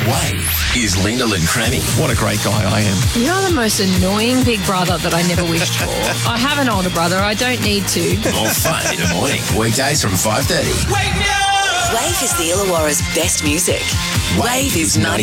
Wave is Lyndall and Cranny. What a great guy I am. You're the most annoying big brother that I never wished for. I have an older brother. I don't need to. More fun in the morning. Weekdays from 5:30. Wave is the Illawarra's best music. Wave is 90.